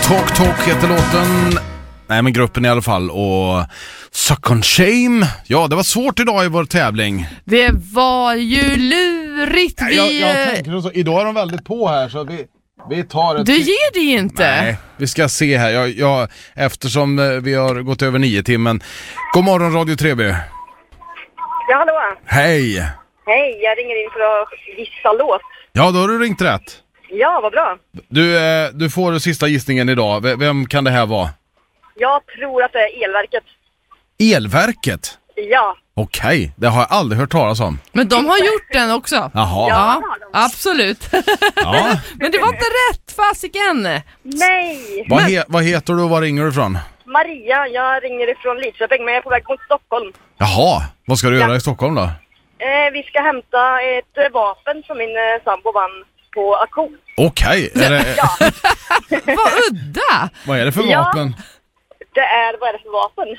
Talk heter låten. Nej, men gruppen i alla fall. Och Suck on Shame. Ja, det var svårt idag i vår tävling. Det var ju lurigt. Jag tänker så. Idag är de väldigt på här, så vi tar ett... Du ger det ju inte. Nej, vi ska se här. Jag eftersom vi har gått över 9 timmen. God morgon, Radio 3B. Ja, hallå. Hej. Hej, jag ringer in för att gissa låt. Ja, då har du ringt rätt. Ja, vad bra. Du får den sista gissningen idag. Vem kan det här vara? Jag tror att det är Elverket. Elverket? Ja. Okej, det har jag aldrig hört talas om. Men de har gjort den också. Jaha. Ja, absolut. Ja. Men det var inte rätt, fasiken. Nej. Vad heter du och var ringer du ifrån? Maria, jag ringer ifrån Lidköping, men jag är på väg mot Stockholm. Jaha, vad ska du göra i Stockholm då? Vi ska hämta ett vapen som min sambo vann på auktion. Okej, är det... Ja. Vad udda. Vad är det för vapen? Vad är det för vapen?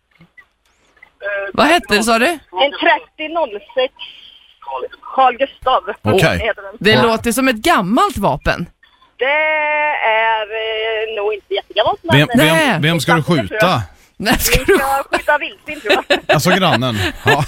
Vad hette det, sa du? En 3006 Carl Gustav. Okej. Heter den. Det låter som ett gammalt vapen. Det är nog inte jättegammalt. Men Vem ska du skjuta? Nej, ska vi du... ska skjuta vildsvin, tror jag. Alltså grannen. Ja.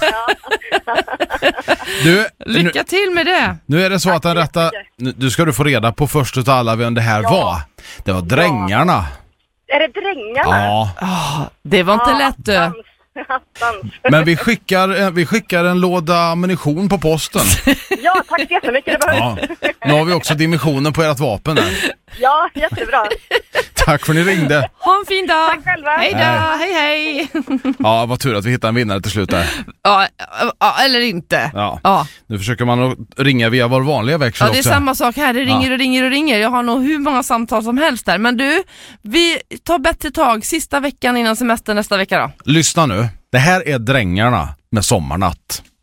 Lycka till med det. Nu är det så att den rätta... Nu ska du få reda på först utav alla vem det här var. Det var Drängarna. Är det Drängarna? Ja. Det var inte lätt du. Attans. Men vi skickar en låda ammunition på posten. Ja, tack så jättemycket. Det behövs. Ja. Nu har vi också dimensionen på ert vapen där. Ja, jättebra. Tack för att ni ringde. Ha en fin dag. Tack själva. Hej då, hej. Ja, vad tur att vi hittade en vinnare till slut där. Ja, eller inte. Ja. Nu försöker man att ringa via vår vanliga växel också. Ja, det är samma sak här. Det ringer. Jag har nog hur många samtal som helst där. Men du, vi tar bättre tag sista veckan innan semester nästa vecka då. Lyssna nu. Det här är Drängarna med Sommarnatt.